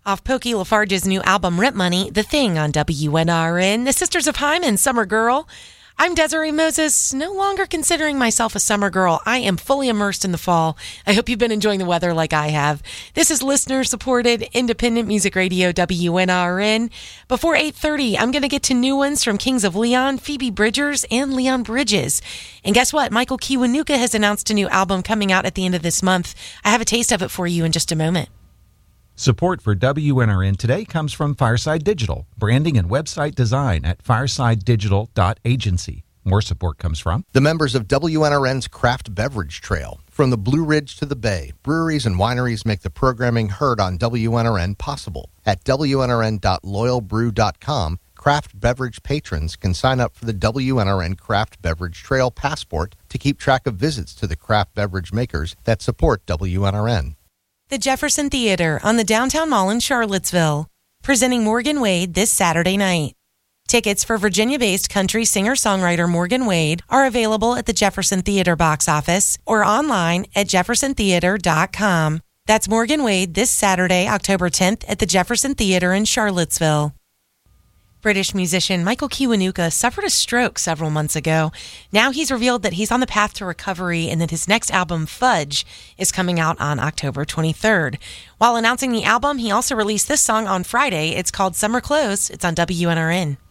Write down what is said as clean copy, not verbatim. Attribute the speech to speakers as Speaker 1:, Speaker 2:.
Speaker 1: Off Pokey Lafarge's new album, Rent Money, The Thing on WNRN, The Sisters of Hyman, Summer Girl. I'm Desiree Moses, no longer considering myself a summer girl. I am fully immersed in the fall. I hope you've been enjoying the weather like I have. This is listener-supported independent music radio, WNRN. Before 8:30, I'm going to get to new ones from Kings of Leon, Phoebe Bridgers, and Leon Bridges. And guess what? Michael Kiwanuka has announced a new album coming out at the end of this month. I have a taste of it for you in just a moment.
Speaker 2: Support for WNRN today comes from Fireside Digital, branding and website design at firesidedigital.agency. More support comes from
Speaker 3: the members of WNRN's Craft Beverage Trail. From the Blue Ridge to the Bay, breweries and wineries make the programming heard on WNRN possible. At WNRN.loyalbrew.com, craft beverage patrons can sign up for the WNRN Craft Beverage Trail Passport to keep track of visits to the craft beverage makers that support WNRN.
Speaker 1: The Jefferson Theater on the Downtown Mall in Charlottesville, presenting Morgan Wade this Saturday night. Tickets for Virginia-based country singer-songwriter Morgan Wade are available at the Jefferson Theater box office or online at jeffersontheater.com. That's Morgan Wade this Saturday, October 10th at the Jefferson Theater in Charlottesville. British musician Michael Kiwanuka suffered a stroke several months ago. Now he's revealed that he's on the path to recovery and that his next album, Fudge, is coming out on October 23rd. While announcing the album, he also released this song on Friday. It's called Summer Clothes. It's on WNRN.